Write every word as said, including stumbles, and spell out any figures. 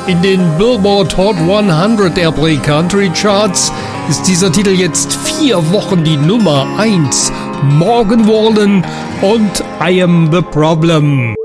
In den Billboard Hot hundert Airplay Country Charts ist dieser Titel jetzt vier Wochen die Nummer eins. Morgan Wallen und I Am The Problem.